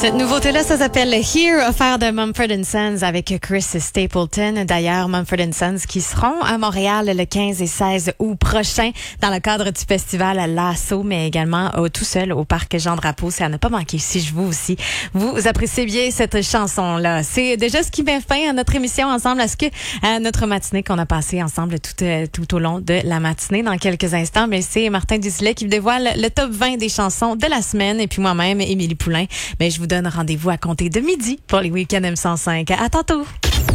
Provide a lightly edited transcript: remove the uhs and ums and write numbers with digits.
Cette nouveauté-là, ça s'appelle Here, offert de Mumford & Sons avec Chris Stapleton. D'ailleurs, Mumford & Sons qui seront à Montréal le 15 et 16 août prochain dans le cadre du festival Lasso, mais également tout seul au parc Jean-Drapeau. C'est à ne pas manquer si je vous aussi. Vous appréciez bien cette chanson-là. C'est déjà ce qui met fin à notre émission ensemble, à notre matinée qu'on a passée ensemble tout au long de la matinée. Dans quelques instants, mais c'est Martin Dusilet qui vous dévoile le top 20 des chansons de la semaine. Et puis moi-même, Émilie Poulain. Mais je vous donne rendez-vous à compter de midi pour les week-ends M105. À tantôt!